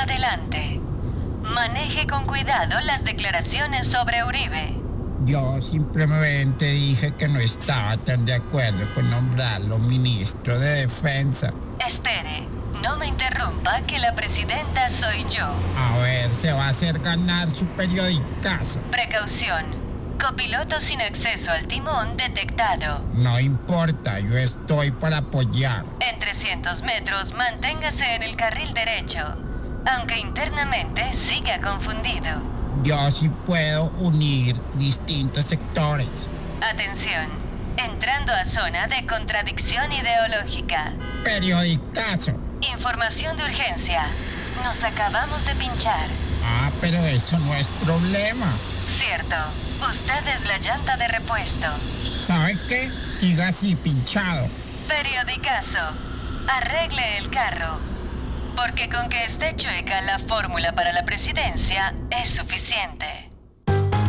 Adelante. Maneje con cuidado las declaraciones sobre Uribe. Yo simplemente dije que no estaba tan de acuerdo con nombrarlo ministro de Defensa. Espere, no me interrumpa que la presidenta soy yo. A ver, se va a hacer ganar su periodicazo. Precaución. Copiloto sin acceso al timón detectado. No importa, yo estoy para apoyar. En 300 metros manténgase en el carril derecho, aunque internamente siga confundido. Yo sí puedo unir distintos sectores. Atención, entrando a zona de contradicción ideológica. Periodicazo. Información de urgencia. Nos acabamos de pinchar. Ah, pero eso no es problema. Cierto, usted es la llanta de repuesto. ¿Sabe qué? Siga así pinchado. Periodicazo. Arregle el carro. Porque con que esté chueca la fórmula para la presidencia es suficiente.